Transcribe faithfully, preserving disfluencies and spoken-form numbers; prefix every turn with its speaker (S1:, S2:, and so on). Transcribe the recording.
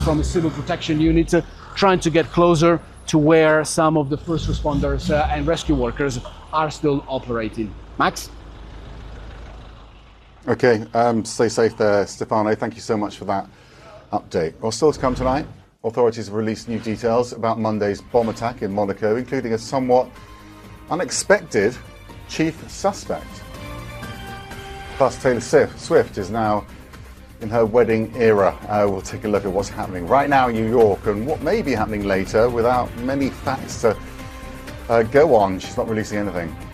S1: from a civil protection unit, uh, trying to get closer to where some of the first responders uh, and rescue workers are still operating. Max?
S2: Okay, um, stay safe there, Stefano. Thank you so much for that update. Well, still to come tonight, authorities have released new details about Monday's bomb attack in Monaco, including a somewhat unexpected chief suspect. Plus, Taylor Swift is now in her wedding era. Uh, we'll take a look at what's happening right now in New York and what may be happening later without many facts to uh, go on. She's not releasing anything.